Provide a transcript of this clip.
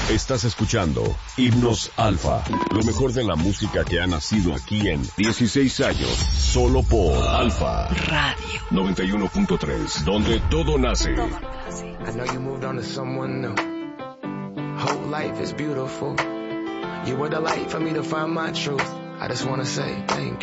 Estás escuchando Himnos Alfa, lo mejor de la música que ha nacido aquí en 16 años, solo por Alfa Radio 91.3, donde todo nace. I know you moved on to someone new. Whole life is beautiful. You were the light for me to find my truth. I just wanna say thank you.